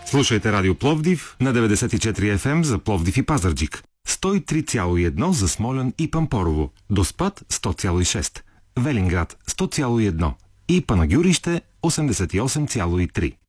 Слушайте Радио Пловдив на 94 FM за Пловдив и Пазарджик, 103,1 за Смолян и Пампорово, Доспат 100,6, Велинград 100,1 и Панагюрище 88,3.